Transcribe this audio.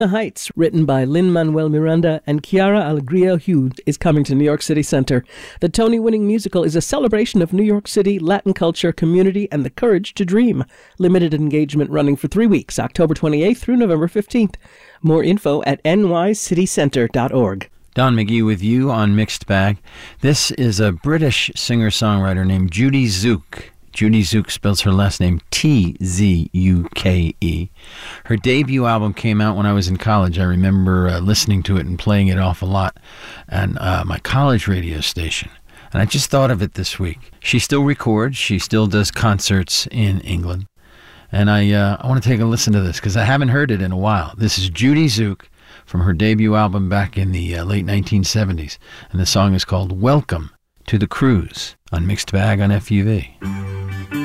The Heights, written by Lin-Manuel Miranda and Chiara Alegria Hughes, is coming to New York City Center. The Tony-winning musical is a celebration of New York City, Latin culture, community, and the courage to dream. Limited engagement running for 3 weeks, October 28th through November 15th. More info at nycitycenter.org. Don McGee with you on Mixed Bag. This is a British singer-songwriter named Judy Zuke. Judy Zuke spells her last name Tzuke. Her debut album came out when I was in college. I remember listening to it and playing it off a lot on my college radio station. And I just thought of it this week. She still records. She still does concerts in England. And I want to take a listen to this because I haven't heard it in a while. This is Judy Zuke from her debut album back in the late 1970s. And the song is called Welcome to the Cruise on Mixed Bag on FUV.